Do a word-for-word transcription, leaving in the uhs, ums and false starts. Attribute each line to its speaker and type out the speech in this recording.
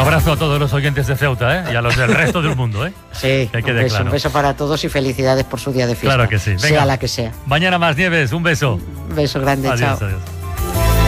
Speaker 1: abrazo a todos los oyentes de Ceuta, ¿eh? Y a los del resto del mundo, ¿eh?
Speaker 2: Sí,
Speaker 1: que
Speaker 2: un,
Speaker 1: quede
Speaker 2: beso,
Speaker 1: claro.
Speaker 2: un beso para todos y felicidades por su día de fiesta.
Speaker 1: Claro que sí. Venga.
Speaker 2: Sea la que sea.
Speaker 1: Mañana más, Nieves, un beso.
Speaker 2: Un beso grande,
Speaker 1: Adiós,
Speaker 2: chao.
Speaker 1: adiós.